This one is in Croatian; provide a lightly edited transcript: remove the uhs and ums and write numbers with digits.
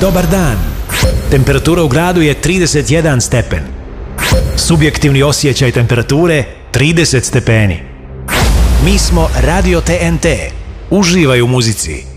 Dobar dan. Temperatura u gradu je 31 stepen. Subjektivni osjećaj temperature 30 stepeni. Mi smo Radio TNT. Uživaj u muzici.